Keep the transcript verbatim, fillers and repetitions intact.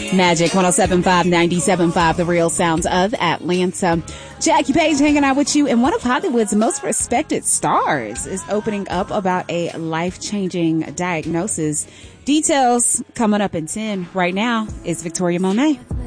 Magic one oh seven point five, ninety-seven point five, the real sounds of Atlanta. Jackie Page hanging out with you, and one of Hollywood's most respected stars is opening up about a life-changing diagnosis. Details coming up in ten. Right now is Victoria Monet.